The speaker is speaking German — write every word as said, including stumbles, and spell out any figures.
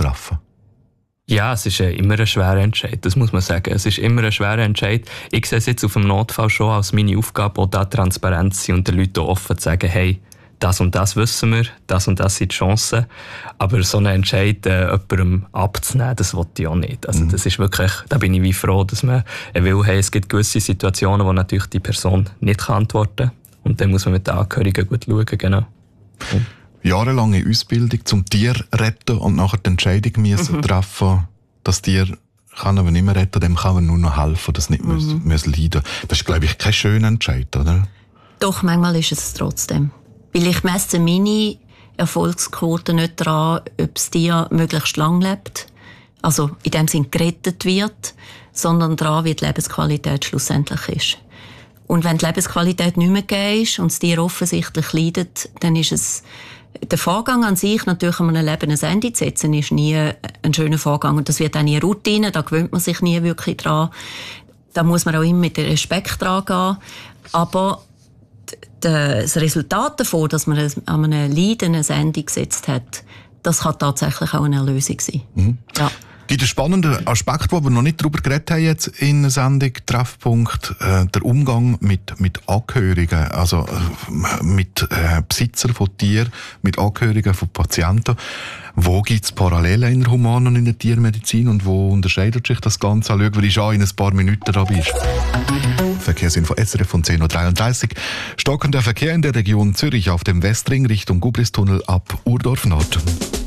treffen? Ja, es ist immer ein schwerer Entscheid, das muss man sagen. Es ist immer ein schwerer Entscheid. Ich sehe es jetzt auf dem Notfall schon als meine Aufgabe, auch da transparent zu sein und den Leuten offen zu sagen, hey, das und das wissen wir, das und das sind die Chancen. Aber so einen Entscheid äh, jemandem abzunehmen, das will ich auch nicht. Also das ist wirklich, da bin ich wie froh, dass man will, hey, es gibt gewisse Situationen, wo natürlich die Person nicht kann antworten kann. Und dann muss man mit den Angehörigen gut schauen, genau. Und jahrelange Ausbildung zum Tier retten und nachher die Entscheidung müssen mhm. treffen, das Tier kann aber nicht mehr retten, dem kann man nur noch helfen, das nicht mhm. müssen leiden. Das ist, glaube ich, kein schöner Entscheid, oder? Doch, manchmal ist es trotzdem. Weil ich messe meine Erfolgsquote nicht daran, ob das Tier möglichst lang lebt, also in dem Sinne gerettet wird, sondern daran, wie die Lebensqualität schlussendlich ist. Und wenn die Lebensqualität nicht mehr gegeben ist und das Tier offensichtlich leidet, dann ist es der Vorgang an sich, natürlich an einem Leben ein Ende zu setzen, ist nie ein schöner Vorgang. Und das wird auch nie Routine, da gewöhnt man sich nie wirklich dran. Da muss man auch immer mit Respekt dran gehen. Aber das Resultat davon, dass man an einem Leiden ein Ende gesetzt hat, das kann tatsächlich auch eine Erlösung sein. Mhm. Ja. Gibt einen spannenden Aspekt, wo wir noch nicht darüber geredet haben jetzt in der Sendung Treffpunkt, äh, der Umgang mit, mit Angehörigen, also äh, mit äh, Besitzern von Tieren, mit Angehörigen von Patienten. Wo gibt es Parallelen in der Human- und in der Tiermedizin und wo unterscheidet sich das Ganze? Schau, weil ich schon in ein paar Minuten da bist. Verkehrsinfo S R F von zehn Uhr dreiunddreißig. Stockender Verkehr in der Region Zürich auf dem Westring Richtung Gubristunnel ab Urdorf Nord.